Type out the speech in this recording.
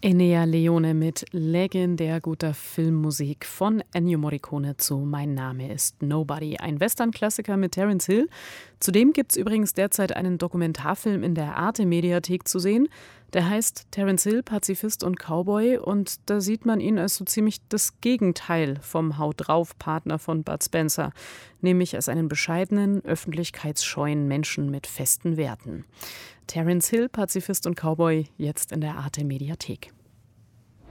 Ennio Leone mit legendär guter Filmmusik von Ennio Morricone zu Mein Name ist Nobody, ein Western-Klassiker mit Terence Hill. Zudem gibt es übrigens derzeit einen Dokumentarfilm in der Arte-Mediathek zu sehen. Der heißt Terence Hill, Pazifist und Cowboy, und da sieht man ihn als so ziemlich das Gegenteil vom Haut-drauf-Partner von Bud Spencer, nämlich als einen bescheidenen, öffentlichkeitsscheuen Menschen mit festen Werten. Terence Hill, Pazifist und Cowboy, jetzt in der Arte-Mediathek.